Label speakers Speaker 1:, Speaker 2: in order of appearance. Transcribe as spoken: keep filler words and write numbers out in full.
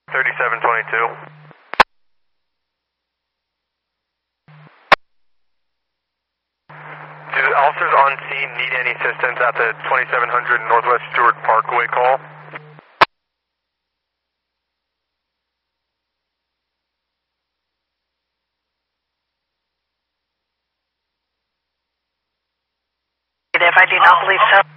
Speaker 1: thirty-seven twenty-two. Do the officers on scene need any assistance at the twenty-seven hundred Northwest Stewart Parkway call?
Speaker 2: If I do not believe so.